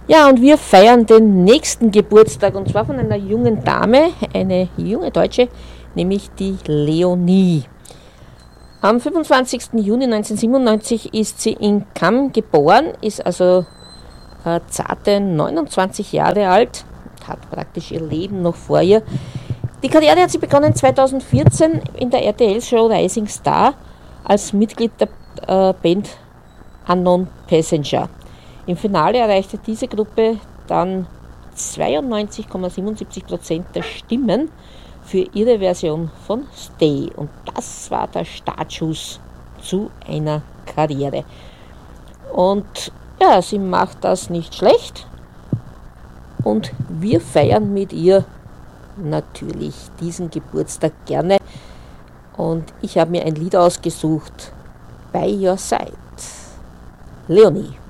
Ja, und wir feiern den nächsten Geburtstag und zwar von einer jungen Dame, eine junge Deutsche, nämlich die Leonie. Am 25. Juni 1997 ist sie in Cham geboren, ist also zarte 29 Jahre alt, hat praktisch ihr Leben noch vor ihr. Die Karriere hat sie begonnen 2014 in der RTL-Show Rising Star als Mitglied der Band Unknown Passenger. Im Finale erreichte diese Gruppe dann 92,77% der Stimmen für ihre Version von Stay. Und das war der Startschuss zu einer Karriere. Und ja, sie macht das nicht schlecht. Und wir feiern mit ihr natürlich diesen Geburtstag gerne. Und ich habe mir ein Lied ausgesucht, By Your Side. Leonie.